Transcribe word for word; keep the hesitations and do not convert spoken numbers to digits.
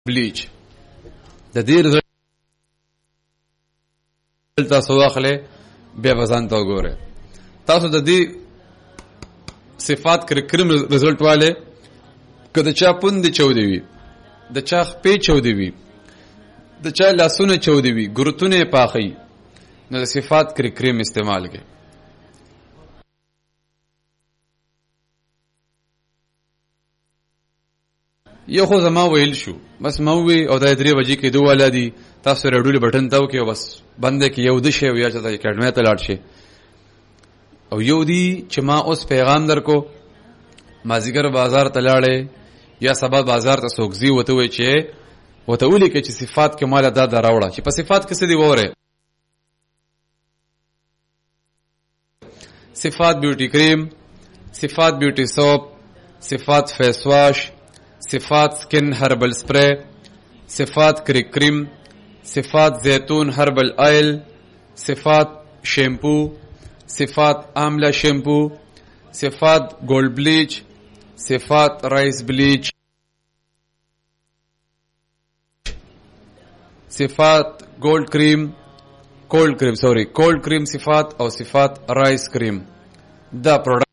بلیچ د دې رزلټ تاسو واخلې بیا بزان ته وګوره. تاسو د دې صفات کریم رزلټ والے که د چا پوندې چودې وي، د چا خپې چودې وي، د چا لاسونه چودې وي، ګروتونه یې پاخي، نو د صفات کریم استعمال کې یو خو زما ویل شو بس ما وی او د درې بجې کې دوه والا دي، تاسو رډول بټن تاو کې بس بنده کې یو د شی او یا چې د اکیډمي ته لاړ شي. او یو دی چې ما اوس پیغام درکو مازیګر بازار ته لاړې یا سبا بازار ته سوګزي وته وي چې وته ولي کې چې صفات کې مال ادا دراوړه چې په صفات کې څه دی وره. صفات بیوټي کریم، صفات بیوټي سوپ، صفات فیس واش، صفات سکن هربل سپرے، صفات کری کریم، صفات زیتون هربل آئل، صفات شیمپو، صفات آملہ شیمپو، صفات گولڈ بلیچ، صفات رائس بلیچ، صفات گولڈ کریم کولڈ کریم سوری کولڈ کریم صفات او صفات رائس کریم. دا پروڈکٹ